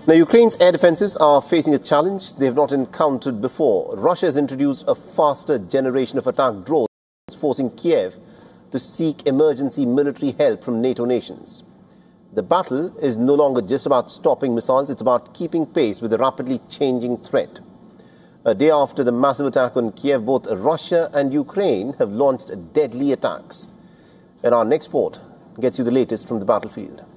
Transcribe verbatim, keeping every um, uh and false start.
Now, Ukraine's air defenses are facing a challenge they have not encountered before. Russia has introduced a faster generation of attack drones, forcing Kiev to seek emergency military help from NATO nations. The battle is no longer just about stopping missiles, it's about keeping pace with the rapidly changing threat. A day after the massive attack on Kiev, both Russia and Ukraine have launched deadly attacks. And our next report gets you the latest from the battlefield.